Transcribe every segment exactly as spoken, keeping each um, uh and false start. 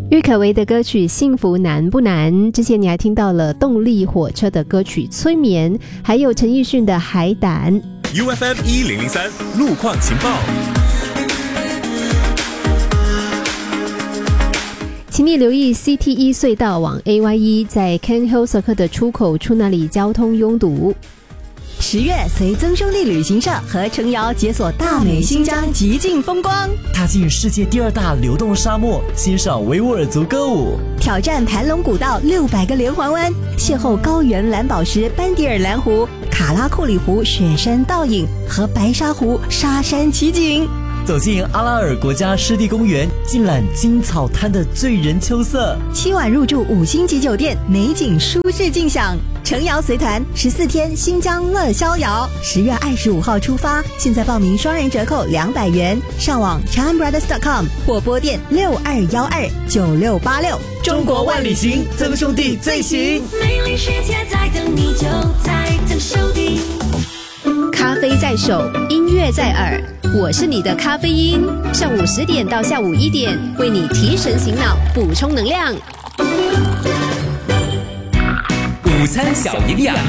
郁可唯的歌曲《幸福难不难》，之前你还听到了动力火车的歌曲《催眠》，还有陈奕迅的《海胆》。 U F M 一零零三路况情报， 请你留意 C T 一 隧道往 A Y 一， 在 Can Hill Circle 的出口处那里交通拥堵。 十月随曾兄弟旅行社和程瑶解锁大美新疆极尽风光， 踏进世界第二大流动沙漠，欣赏维吾尔族歌舞， 挑战盘龙古道六百个连环弯，邂逅高原蓝宝石班迪尔蓝湖、卡拉库里湖雪山倒影和白沙湖沙山奇景， 走进阿拉尔国家湿地公园，尽览金草滩的醉人秋色， 七晚入住五星级酒店，美景舒适尽享。程瑶随团十四天新疆乐逍遥，十月二十五号出发，现在报名双人折扣两百元，上网 chime brothers dot com 或拨电六二一二九六八六。 中国万里行，曾兄弟最行。 美丽世界在等你，就在曾兄弟。 咖啡在手，音乐在耳，我是你的咖啡因。上午十点到下午一点，为你提神醒脑，补充能量。 午餐小营养。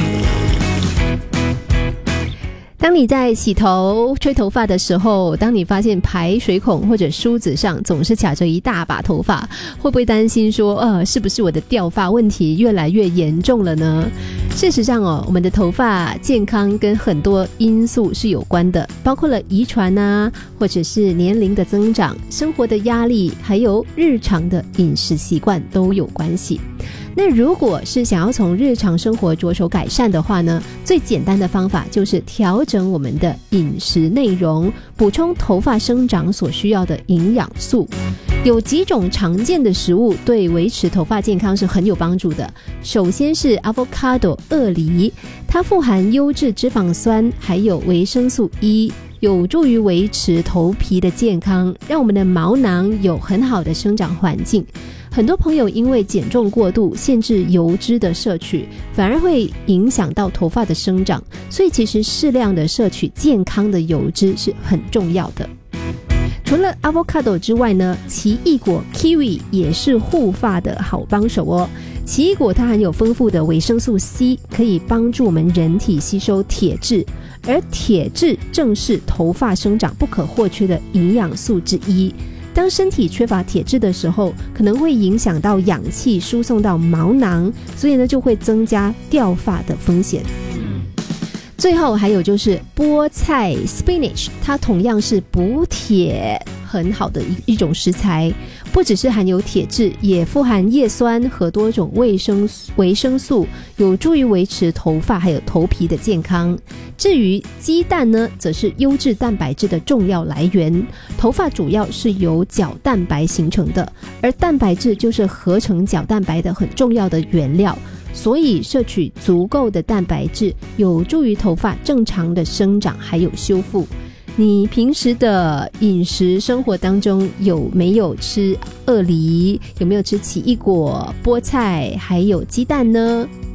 当你在洗头吹头发的时候，当你发现排水孔或者梳子上总是卡着一大把头发，会不会担心说呃，是不是我的掉发问题越来越严重了呢？事实上哦，我们的头发健康跟很多因素是有关的，包括了遗传啊，或者是年龄的增长、生活的压力，还有日常的饮食习惯都有关系。那如果是想要从日常生活着手改善的话呢，最简单的方法就是调整我们的饮食内容，补充头发生长所需要的营养素。有几种常见的食物对维持头发健康是很有帮助的。首先是 avocado 鳄梨，它富含优质脂肪酸，还有维生素 E， 有助于维持头皮的健康，让我们的毛囊有很好的生长环境。很多朋友因为减重过度，限制油脂的摄取，反而会影响到头发的生长，所以其实适量的摄取健康的油脂是很重要的。除了 avocado 之外呢，奇异果 kiwi 也是护发的好帮手哦。奇异果它含有丰富的维生素 C， 可以帮助我们人体吸收铁质，而铁质正是头发生长不可或缺的营养素之一。当身体缺乏铁质的时候，可能会影响到氧气输送到毛囊，所以呢就会增加掉发的风险。最后还有就是菠菜 spinach， 它同样是补铁很好的 一, 一种食材，不只是含有铁质，也富含叶酸和多种维生维生素，有助于维持头发还有头皮的健康。至于鸡蛋呢，则是优质蛋白质的重要来源。头发主要是由角蛋白形成的，而蛋白质就是合成角蛋白的很重要的原料，所以摄取足够的蛋白质有助于头发正常的生长还有修复。你平时的饮食生活当中有没有吃鳄梨？有没有吃奇异果、菠菜还有鸡蛋呢？